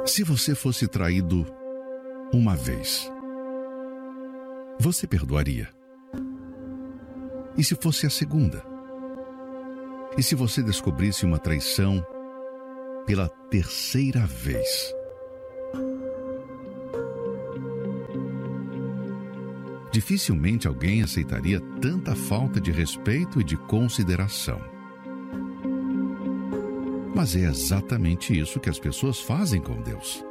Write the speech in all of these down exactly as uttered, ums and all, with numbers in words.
Se você fosse traído uma vez, você perdoaria? E se fosse a segunda? E se você descobrisse uma traição pela terceira vez? Dificilmente alguém aceitaria tanta falta de respeito e de consideração. Mas é exatamente isso que as pessoas fazem com Deus.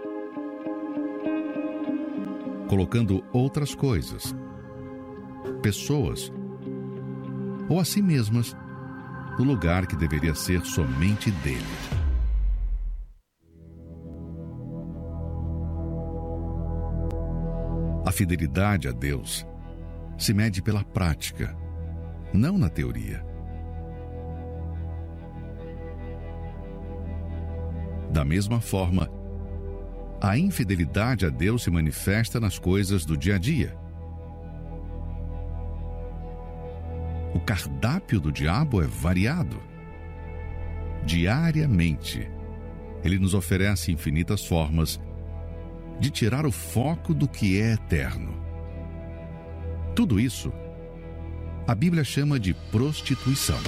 Colocando outras coisas, pessoas ou a si mesmas no lugar que deveria ser somente dele. A fidelidade a Deus se mede pela prática, não na teoria. Da mesma forma, a infidelidade a Deus se manifesta nas coisas do dia a dia. O cardápio do diabo é variado. Diariamente, ele nos oferece infinitas formas de tirar o foco do que é eterno. Tudo isso, a Bíblia chama de prostituição.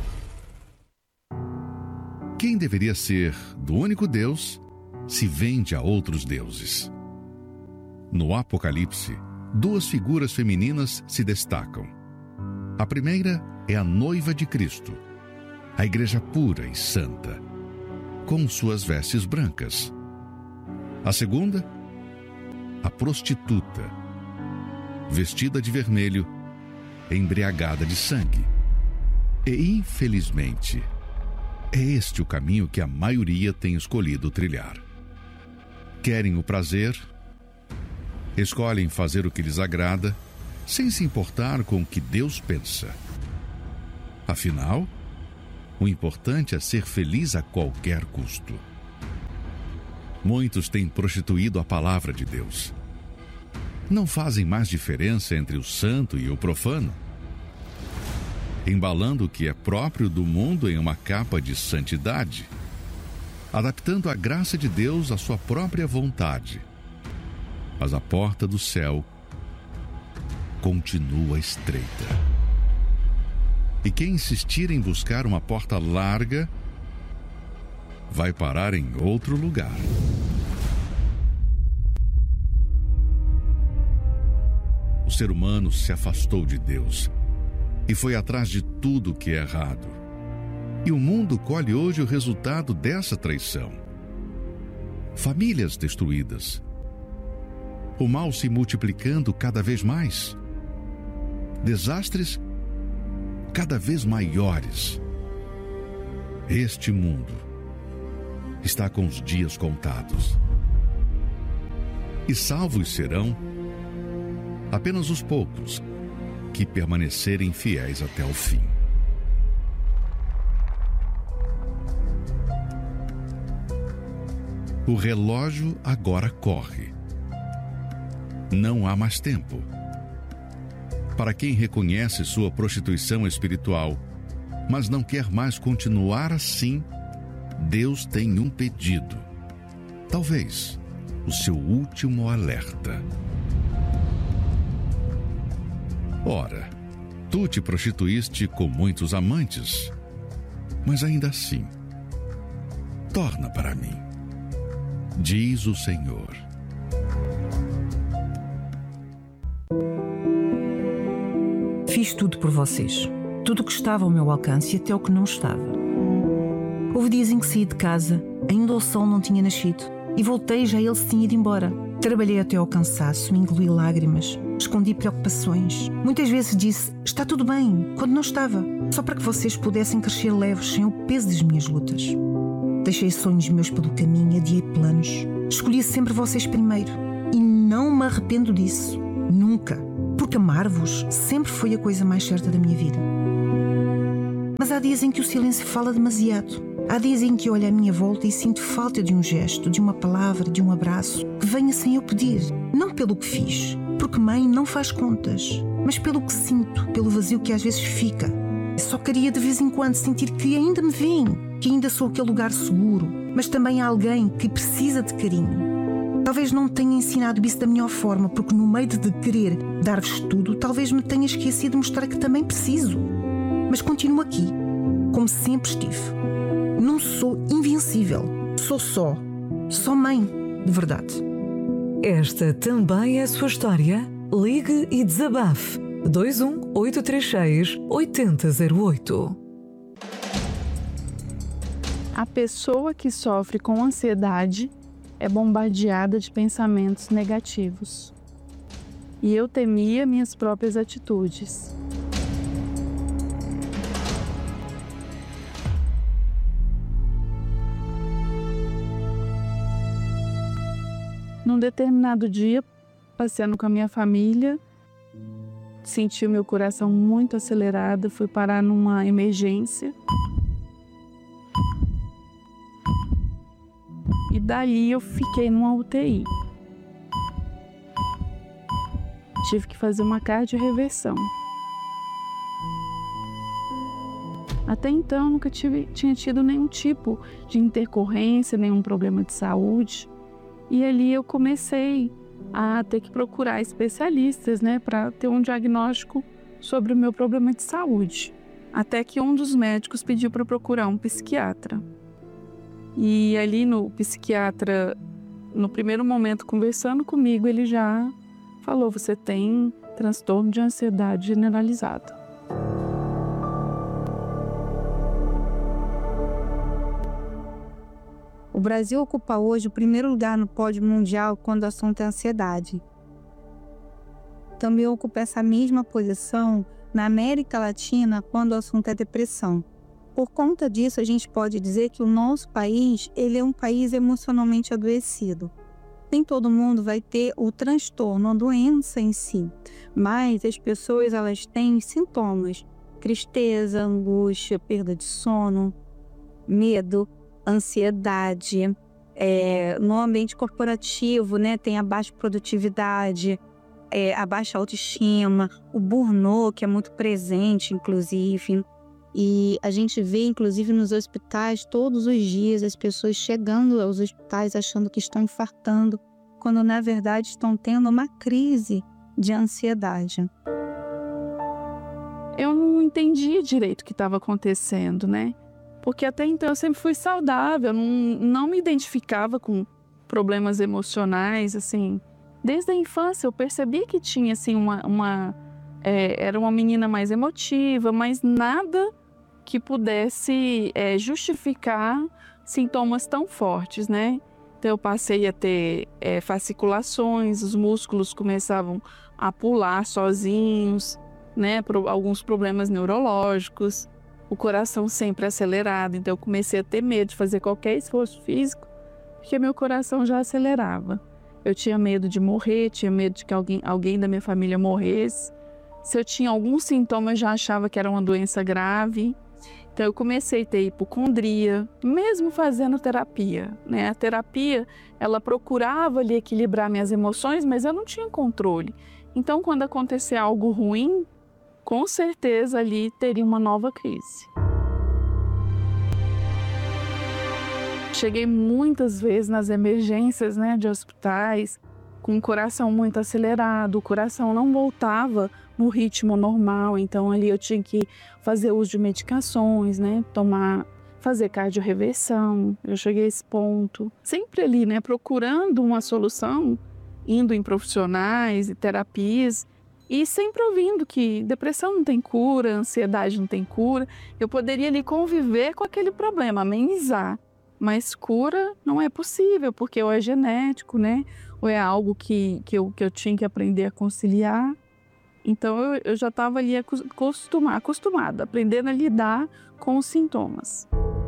Quem deveria ser do único Deus se vende a outros deuses. No Apocalipse, duas figuras femininas se destacam. A primeira é a noiva de Cristo, a igreja pura e santa, com suas vestes brancas. A segunda, a prostituta, vestida de vermelho, embriagada de sangue. E, infelizmente, é este o caminho que a maioria tem escolhido trilhar. Querem o prazer, escolhem fazer o que lhes agrada, sem se importar com o que Deus pensa. Afinal, o importante é ser feliz a qualquer custo. Muitos têm prostituído a palavra de Deus. Não fazem mais diferença entre o santo e o profano, embalando o que é próprio do mundo em uma capa de santidade, adaptando a graça de Deus à sua própria vontade. Mas a porta do céu continua estreita. E quem insistir em buscar uma porta larga vai parar em outro lugar. O ser humano se afastou de Deus e foi atrás de tudo que é errado. E o mundo colhe hoje o resultado dessa traição. Famílias destruídas. O mal se multiplicando cada vez mais. Desastres cada vez maiores. Este mundo está com os dias contados. E salvos serão apenas os poucos que permanecerem fiéis até o fim. O relógio agora corre. Não há mais tempo. Para quem reconhece sua prostituição espiritual, mas não quer mais continuar assim, Deus tem um pedido. Talvez o seu último alerta. Ora, tu te prostituíste com muitos amantes, mas ainda assim, torna para mim, diz o Senhor. Fiz tudo por vocês, tudo o que estava ao meu alcance e até o que não estava. Houve dias em que saí de casa, ainda o sol não tinha nascido, e voltei já ele se tinha ido embora. Trabalhei até ao cansaço, engoli lágrimas, escondi preocupações. Muitas vezes disse, está tudo bem, quando não estava, só para que vocês pudessem crescer leves sem o peso das minhas lutas. Deixei sonhos meus pelo caminho, adiei planos. Escolhi sempre vocês primeiro, e não me arrependo disso, nunca, porque amar-vos sempre foi a coisa mais certa da minha vida. Mas há dias em que o silêncio fala demasiado. Há dias em que olho à minha volta e sinto falta de um gesto, de uma palavra, de um abraço, que venha sem eu pedir. Não pelo que fiz, porque mãe não faz contas, mas pelo que sinto, pelo vazio que às vezes fica. Eu só queria de vez em quando sentir que ainda me veem, que ainda sou aquele lugar seguro, mas também alguém que precisa de carinho. Talvez não tenha ensinado isso da melhor forma, porque no meio de querer dar-vos tudo, talvez me tenha esquecido de mostrar que também preciso. Mas continuo aqui, como sempre estive. Não sou invencível, sou só, só mãe, de verdade. Esta também é a sua história? Ligue e desabafe. dois um oito três seis oito zero zero oito. A pessoa que sofre com ansiedade é bombardeada de pensamentos negativos. E eu temia minhas próprias atitudes. Num determinado dia, passeando com a minha família, senti o meu coração muito acelerado, fui parar numa emergência. E daí eu fiquei numa U T I. Tive que fazer uma cardiorreversão. Até então nunca tive, tinha tido nenhum tipo de intercorrência, nenhum problema de saúde. E ali eu comecei a ter que procurar especialistas, né, para ter um diagnóstico sobre o meu problema de saúde. Até que um dos médicos pediu para procurar um psiquiatra. E ali no psiquiatra, no primeiro momento, conversando comigo, ele já falou: você tem transtorno de ansiedade generalizada. O Brasil ocupa hoje o primeiro lugar no pódio mundial quando o assunto é ansiedade. Também ocupa essa mesma posição na América Latina quando o assunto é depressão. Por conta disso, a gente pode dizer que o nosso país, ele é um país emocionalmente adoecido. Nem todo mundo vai ter o transtorno, a doença em si, mas as pessoas, elas têm sintomas: tristeza, angústia, perda de sono, medo, ansiedade. É, no ambiente corporativo, né, tem a baixa produtividade, é, a baixa autoestima, o burnout, que é muito presente, inclusive. E a gente vê, inclusive, nos hospitais, todos os dias, as pessoas chegando aos hospitais achando que estão infartando, quando, na verdade, estão tendo uma crise de ansiedade. Eu não entendia direito o que estava acontecendo, né? Porque até então eu sempre fui saudável, não, não me identificava com problemas emocionais, assim. Desde a infância eu percebi que tinha, assim, uma... uma é, era uma menina mais emotiva, mas nada que pudesse é, justificar sintomas tão fortes, né? Então eu passei a ter é, fasciculações, os músculos começavam a pular sozinhos, né? Pro, alguns problemas neurológicos, o coração sempre acelerado. Então eu comecei a ter medo de fazer qualquer esforço físico, porque meu coração já acelerava. Eu tinha medo de morrer, tinha medo de que alguém, alguém da minha família morresse. Se eu tinha algum sintoma, eu já achava que era uma doença grave. Então eu comecei a ter hipocondria, mesmo fazendo terapia, né? A terapia, ela procurava ali equilibrar minhas emoções, mas eu não tinha controle. Então quando acontecer algo ruim, com certeza ali teria uma nova crise. Cheguei muitas vezes nas emergências, né, de hospitais, com o coração muito acelerado, o coração não voltava no ritmo normal, então ali eu tinha que fazer uso de medicações, né, tomar, fazer cardiorreversão. Eu cheguei a esse ponto, sempre ali, né, procurando uma solução, indo em profissionais e terapias, e sempre ouvindo que depressão não tem cura, ansiedade não tem cura. Eu poderia ali conviver com aquele problema, amenizar, mas cura não é possível, porque ou é genético, né, ou é algo que, que, eu, que eu tinha que aprender a conciliar. Então eu, eu já estava ali acostumada, acostumada, aprendendo a lidar com os sintomas.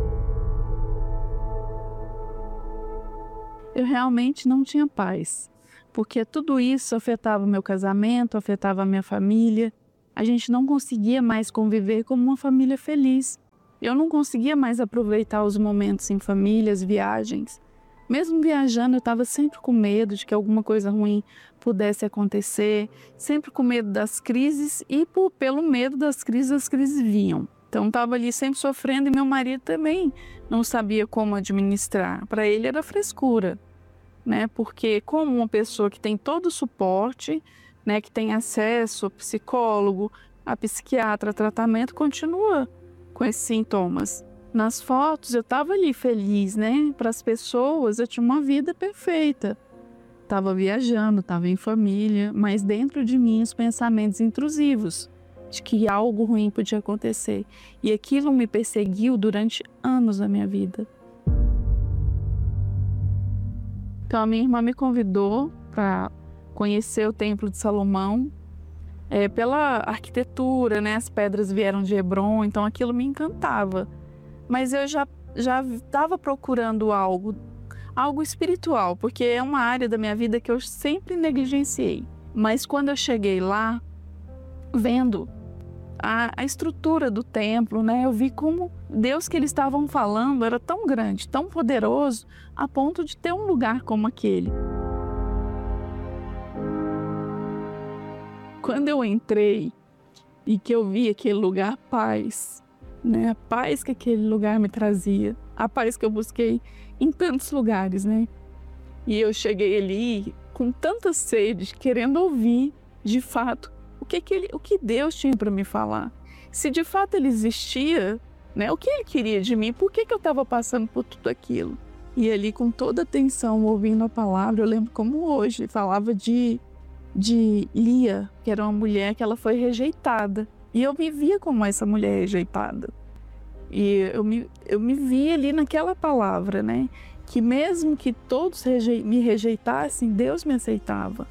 Eu realmente não tinha paz, porque tudo isso afetava o meu casamento, afetava a minha família. A gente não conseguia mais conviver como uma família feliz. Eu não conseguia mais aproveitar os momentos em família, as viagens. Mesmo viajando, eu estava sempre com medo de que alguma coisa ruim pudesse acontecer, sempre com medo das crises, e por, pelo medo das crises, as crises vinham. Então estava ali sempre sofrendo e meu marido também não sabia como administrar. Para ele era frescura, né? Porque como uma pessoa que tem todo o suporte, né, que tem acesso a psicólogo, a psiquiatra, a tratamento, continua com esses sintomas. Nas fotos eu estava ali feliz, né? Para as pessoas eu tinha uma vida perfeita. Estava viajando, estava em família, mas dentro de mim os pensamentos intrusivos de que algo ruim podia acontecer. E aquilo me perseguiu durante anos da minha vida. Então a minha irmã me convidou para conhecer o Templo de Salomão, é, pela arquitetura, né? As pedras vieram de Hebron, então aquilo me encantava. Mas eu já já estava procurando algo, algo espiritual, porque é uma área da minha vida que eu sempre negligenciei. Mas quando eu cheguei lá, vendo a, a estrutura do templo, né, eu vi como Deus que eles estavam falando era tão grande, tão poderoso, a ponto de ter um lugar como aquele. Quando eu entrei e que eu vi aquele lugar, paz, né? A paz que aquele lugar me trazia, a paz que eu busquei em tantos lugares, né? E eu cheguei ali com tanta sede, querendo ouvir, de fato, o que, que, ele, o que Deus tinha para me falar. Se de fato ele existia, né? O que ele queria de mim, por que, que eu estava passando por tudo aquilo? E ali com toda atenção, ouvindo a palavra, eu lembro como hoje, falava de... de Lia, que era uma mulher que ela foi rejeitada. E eu me via como essa mulher rejeitada. E eu me, eu me via ali naquela palavra, né? Que mesmo que todos rejei, me rejeitassem, Deus me aceitava.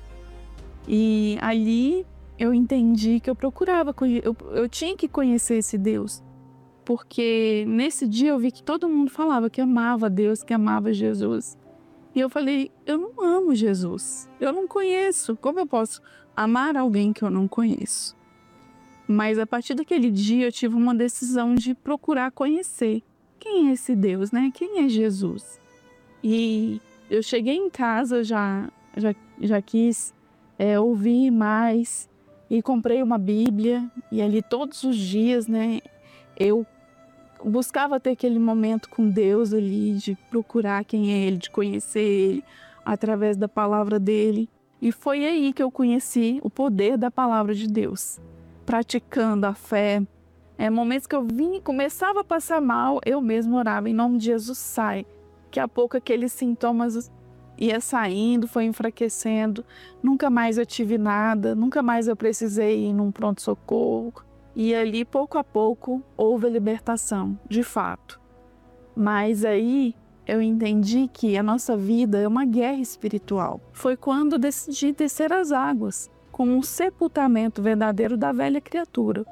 E ali eu entendi que eu procurava, eu, eu tinha que conhecer esse Deus. Porque nesse dia eu vi que todo mundo falava que amava Deus, que amava Jesus. E eu falei, eu não amo Jesus, eu não conheço, como eu posso amar alguém que eu não conheço? Mas a partir daquele dia eu tive uma decisão de procurar conhecer quem é esse Deus, né? Quem é Jesus? E eu cheguei em casa, já, já, já quis é, ouvir mais e comprei uma Bíblia e ali todos os dias, né? Eu buscava ter aquele momento com Deus ali, de procurar quem é Ele, de conhecer Ele através da palavra dEle. E foi aí que eu conheci o poder da palavra de Deus, praticando a fé. É, momentos que eu vim, começava a passar mal, eu mesmo orava, em nome de Jesus, sai. Daqui a pouco aqueles sintomas ia saindo, foi enfraquecendo. Nunca mais eu tive nada, nunca mais eu precisei ir num pronto-socorro. E ali, pouco a pouco, houve a libertação, de fato. Mas aí eu entendi que a nossa vida é uma guerra espiritual. Foi quando decidi descer as águas, com um sepultamento verdadeiro da velha criatura.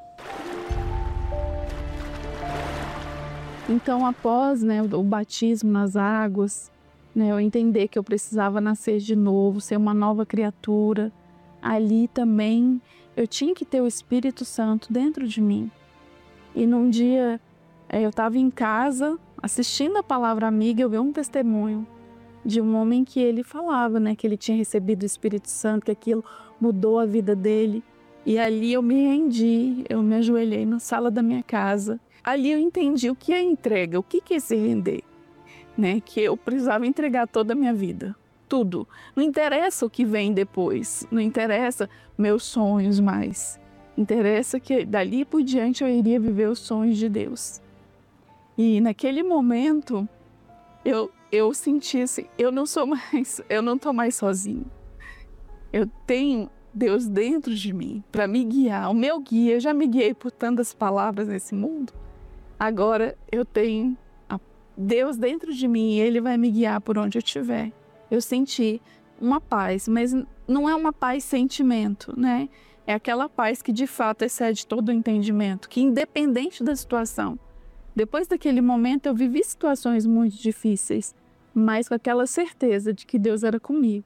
Então, após, né, o batismo nas águas, né, eu entender que eu precisava nascer de novo, ser uma nova criatura, ali também eu tinha que ter o Espírito Santo dentro de mim. E num dia eu estava em casa assistindo a Palavra Amiga, eu vi um testemunho de um homem que ele falava, né, que ele tinha recebido o Espírito Santo, que aquilo mudou a vida dele. E ali eu me rendi, eu me ajoelhei na sala da minha casa. Ali eu entendi o que é entrega, o que é se render, né? Que eu precisava entregar toda a minha vida. Tudo. Não interessa o que vem depois, não interessa meus sonhos mais. Interessa que dali por diante eu iria viver os sonhos de Deus. E naquele momento eu, eu senti assim, eu não sou mais, eu não tô mais sozinho. Eu tenho Deus dentro de mim para me guiar. O meu guia, eu já me guiei por tantas palavras nesse mundo. Agora eu tenho Deus dentro de mim e Ele vai me guiar por onde eu estiver. Eu senti uma paz, mas não é uma paz sentimento, né? É aquela paz que de fato excede todo o entendimento, que independente da situação. Depois daquele momento eu vivi situações muito difíceis, mas com aquela certeza de que Deus era comigo.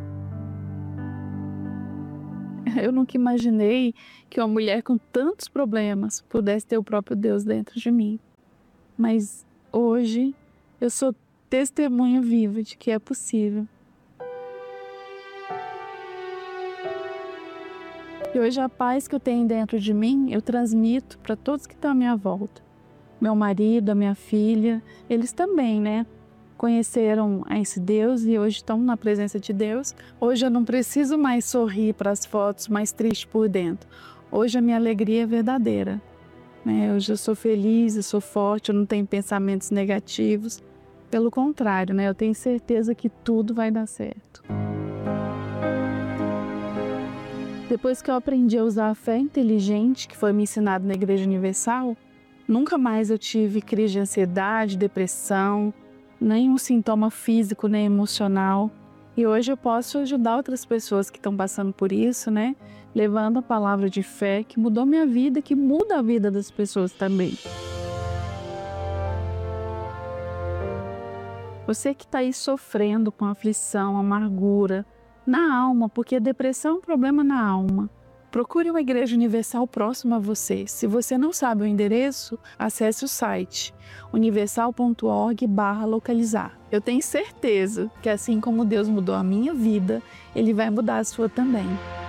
Eu nunca imaginei que uma mulher com tantos problemas pudesse ter o próprio Deus dentro de mim. Mas hoje eu sou testemunha viva de que é possível. E hoje a paz que eu tenho dentro de mim, eu transmito para todos que estão à minha volta. Meu marido, a minha filha, eles também, né? Conheceram esse Deus e hoje estão na presença de Deus. Hoje eu não preciso mais sorrir para as fotos, mais triste por dentro. Hoje a minha alegria é verdadeira. Né? Hoje eu sou feliz, eu sou forte, eu não tenho pensamentos negativos. Pelo contrário, né? Eu tenho certeza que tudo vai dar certo. Depois que eu aprendi a usar a fé inteligente, que foi me ensinado na Igreja Universal, nunca mais eu tive crise de ansiedade, depressão, nenhum sintoma físico nem emocional. E hoje eu posso ajudar outras pessoas que estão passando por isso, né? Levando a palavra de fé que mudou minha vida, que muda a vida das pessoas também. Você que está aí sofrendo com aflição, amargura, na alma, porque a depressão é um problema na alma. Procure uma igreja universal próxima a você. Se você não sabe o endereço, acesse o site universal ponto org barra localizar. Eu tenho certeza que assim como Deus mudou a minha vida, Ele vai mudar a sua também.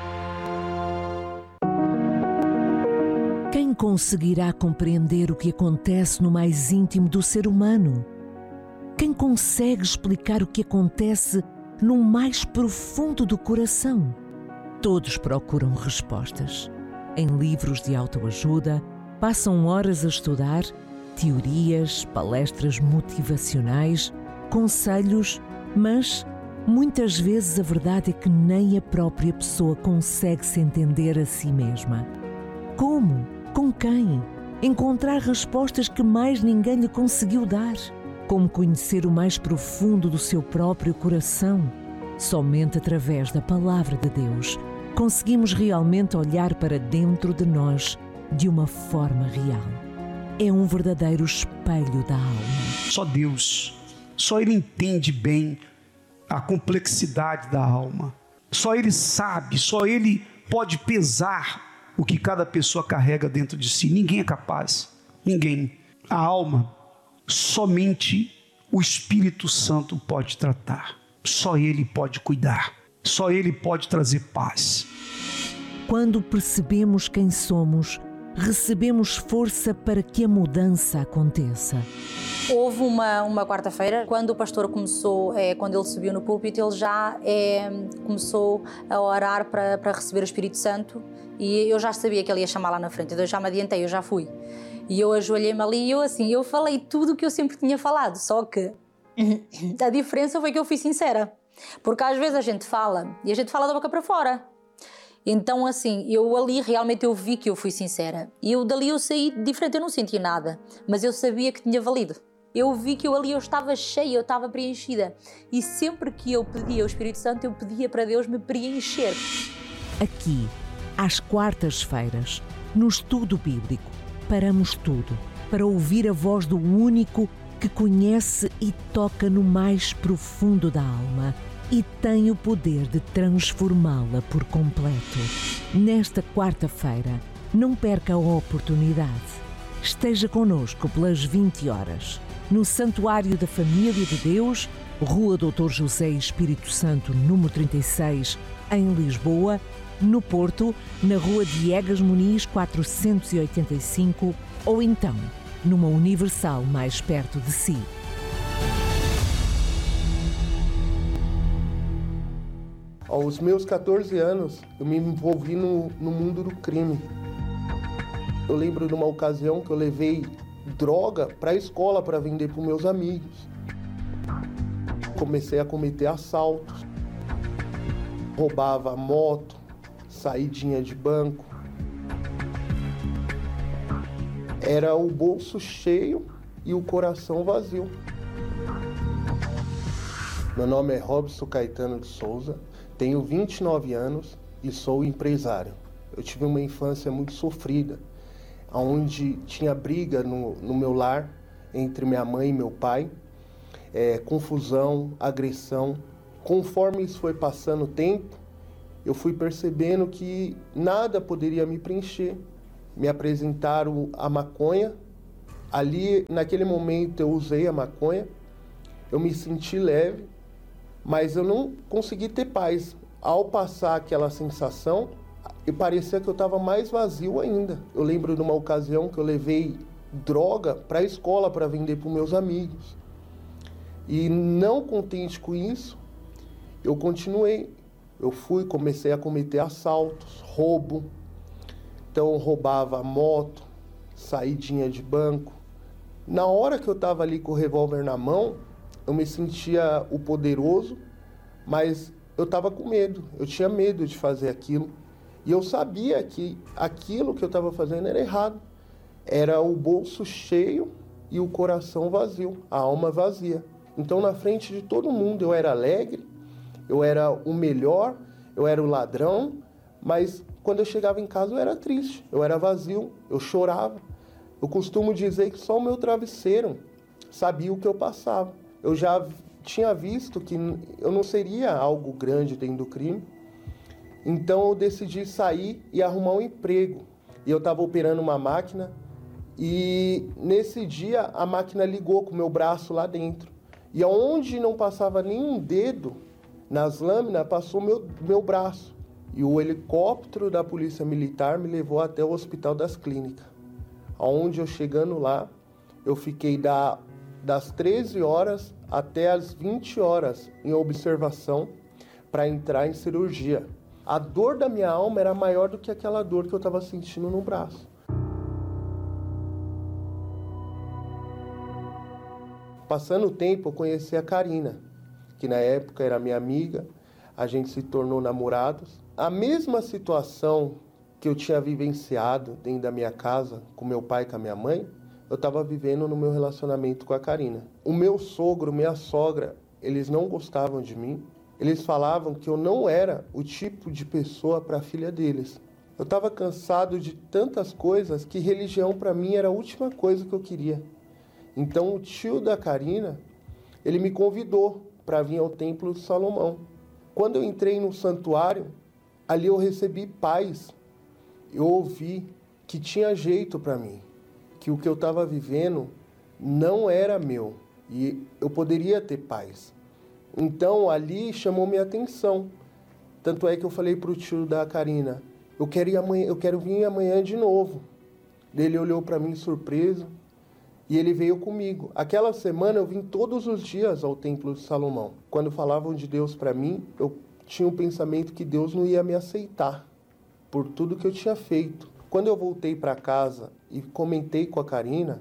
Quem conseguirá compreender o que acontece no mais íntimo do ser humano? Quem consegue explicar o que acontece no mais profundo do coração? Todos procuram respostas. Em livros de autoajuda, passam horas a estudar teorias, palestras motivacionais, conselhos, mas muitas vezes a verdade é que nem a própria pessoa consegue se entender a si mesma. Como? Com quem? Encontrar respostas que mais ninguém lhe conseguiu dar. Como conhecer o mais profundo do seu próprio coração? Somente através da Palavra de Deus conseguimos realmente olhar para dentro de nós de uma forma real. É um verdadeiro espelho da alma. Só Deus, só Ele entende bem a complexidade da alma. Só Ele sabe, só Ele pode pesar o que cada pessoa carrega dentro de si. Ninguém é capaz, ninguém. A alma, somente o Espírito Santo pode tratar. Só Ele pode cuidar. Só Ele pode trazer paz. Quando percebemos quem somos, recebemos força para que a mudança aconteça. Houve uma, uma quarta-feira, quando o pastor começou, é, quando ele subiu no púlpito, ele já é, começou a orar para, para receber o Espírito Santo e eu já sabia que ele ia chamar lá na frente, então eu já me adiantei, eu já fui. E eu ajoelhei-me ali e eu assim, eu falei tudo o que eu sempre tinha falado, só que a diferença foi que eu fui sincera. Porque às vezes a gente fala e a gente fala da boca para fora. Então assim, eu ali realmente eu vi que eu fui sincera. E eu dali eu saí diferente, eu não senti nada. Mas eu sabia que tinha valido. Eu vi que eu ali eu estava cheia, eu estava preenchida. E sempre que eu pedia ao Espírito Santo, eu pedia para Deus me preencher. Aqui, às quartas-feiras, no estudo bíblico, paramos tudo para ouvir a voz do único que conhece e toca no mais profundo da alma e tem o poder de transformá-la por completo. Nesta quarta-feira, não perca a oportunidade. Esteja conosco pelas vinte horas, no Santuário da Família de Deus, Rua doutor José Espírito Santo, número trinta e seis, em Lisboa, no Porto, na Rua Diegas Muniz, quatrocentos e oitenta e cinco, ou então numa Universal mais perto de si. Aos meus catorze anos, eu me envolvi no, no mundo do crime. Eu lembro de uma ocasião que eu levei droga para a escola para vender para os meus amigos. Comecei a cometer assaltos, roubava moto, saidinha de banco. Era o bolso cheio e o coração vazio. Meu nome é Robson Caetano de Souza, tenho vinte e nove anos e sou empresário. Eu tive uma infância muito sofrida, onde tinha briga no, no meu lar entre minha mãe e meu pai, é, confusão, agressão. Conforme isso foi passando o tempo, eu fui percebendo que nada poderia me preencher. Me apresentaram a maconha. Ali, naquele momento, eu usei a maconha. Eu me senti leve, mas eu não consegui ter paz. Ao passar aquela sensação, e parecia que eu estava mais vazio ainda. Eu lembro de uma ocasião que eu levei droga para a escola para vender para os meus amigos. E não contente com isso, eu continuei. Eu fui, comecei a cometer assaltos, roubo. Então eu roubava moto, saidinha de banco. Na hora que eu estava ali com o revólver na mão, eu me sentia o poderoso, mas eu estava com medo. Eu tinha medo de fazer aquilo. E eu sabia que aquilo que eu estava fazendo era errado. Era o bolso cheio e o coração vazio, a alma vazia. Então, na frente de todo mundo, eu era alegre, eu era o melhor, eu era o ladrão, mas quando eu chegava em casa eu era triste, eu era vazio, eu chorava. Eu costumo dizer que só o meu travesseiro sabia o que eu passava. Eu já tinha visto que eu não seria algo grande dentro do crime, então eu decidi sair e arrumar um emprego. E eu estava operando uma máquina e nesse dia a máquina ligou com o meu braço lá dentro. E aonde não passava nenhum dedo nas lâminas, passou meu, meu braço. E o helicóptero da Polícia Militar me levou até o Hospital das Clínicas. Onde eu chegando lá, eu fiquei da, das treze horas até as vinte horas em observação para entrar em cirurgia. A dor da minha alma era maior do que aquela dor que eu estava sentindo no braço. Passando o tempo, eu conheci a Karina, que na época era minha amiga, a gente se tornou namorados. A mesma situação que eu tinha vivenciado dentro da minha casa, com meu pai e com a minha mãe, eu estava vivendo no meu relacionamento com a Karina. O meu sogro, minha sogra, eles não gostavam de mim. Eles falavam que eu não era o tipo de pessoa para a filha deles. Eu estava cansado de tantas coisas que religião para mim era a última coisa que eu queria. Então o tio da Karina, ele me convidou para vir ao Templo de Salomão. Quando eu entrei no santuário, ali eu recebi paz. Eu ouvi que tinha jeito para mim, que o que eu estava vivendo não era meu e eu poderia ter paz. Então ali chamou minha atenção. Tanto é que eu falei para o tio da Karina, eu quero ir amanhã, eu quero vir amanhã de novo. Ele olhou para mim surpreso e ele veio comigo. Aquela semana eu vim todos os dias ao Templo de Salomão. Quando falavam de Deus para mim, eu tinha um pensamento que Deus não ia me aceitar por tudo que eu tinha feito. Quando eu voltei para casa e comentei com a Karina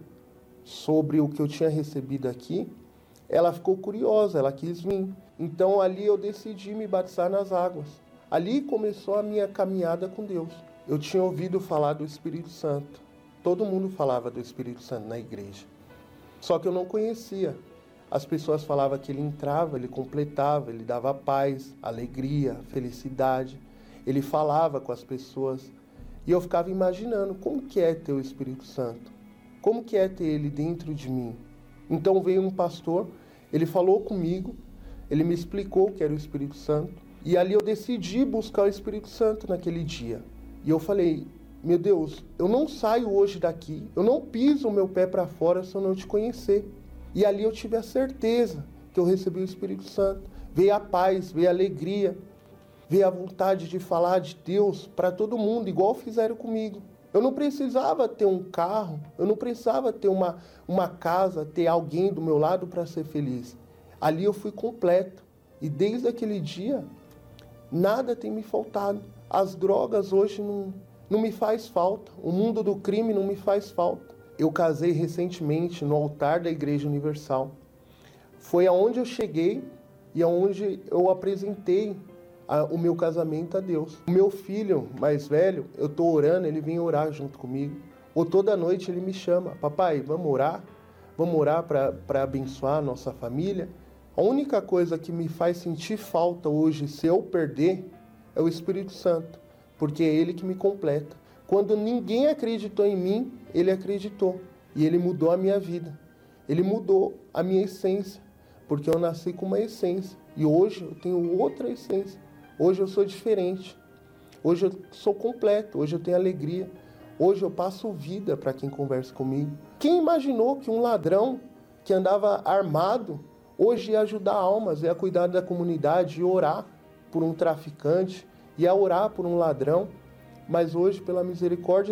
sobre o que eu tinha recebido aqui, ela ficou curiosa, ela quis vir. Então ali eu decidi me batizar nas águas. Ali começou a minha caminhada com Deus. Eu tinha ouvido falar do Espírito Santo. Todo mundo falava do Espírito Santo na igreja. Só que eu não conhecia. As pessoas falavam que ele entrava, ele completava, ele dava paz, alegria, felicidade. Ele falava com as pessoas. E eu ficava imaginando como que é ter o Espírito Santo. Como que é ter ele dentro de mim. Então veio um pastor, ele falou comigo, ele me explicou o que era o Espírito Santo. E ali eu decidi buscar o Espírito Santo naquele dia. E eu falei, meu Deus, eu não saio hoje daqui, eu não piso o meu pé para fora se eu não te conhecer. E ali eu tive a certeza que eu recebi o Espírito Santo. Veio a paz, veio a alegria, veio a vontade de falar de Deus para todo mundo, igual fizeram comigo. Eu não precisava ter um carro, eu não precisava ter uma, uma casa, ter alguém do meu lado para ser feliz. Ali eu fui completo. E desde aquele dia, nada tem me faltado. As drogas hoje não, não me faz falta. O mundo do crime não me faz falta. Eu casei recentemente no altar da Igreja Universal. Foi aonde eu cheguei e aonde eu apresentei a, o meu casamento a Deus. O meu filho mais velho, eu estou orando, ele vem orar junto comigo. Ou toda noite ele me chama, papai, vamos orar? Vamos orar para abençoar a nossa família? A única coisa que me faz sentir falta hoje, se eu perder, é o Espírito Santo, porque é Ele que me completa. Quando ninguém acreditou em mim, Ele acreditou. E Ele mudou a minha vida. Ele mudou a minha essência, porque eu nasci com uma essência. E hoje eu tenho outra essência. Hoje eu sou diferente. Hoje eu sou completo. Hoje eu tenho alegria. Hoje eu passo vida para quem conversa comigo. Quem imaginou que um ladrão que andava armado hoje ia ajudar almas, ia cuidar da comunidade, ia orar por um traficante, ia orar por um ladrão? mas hoje, pela misericórdia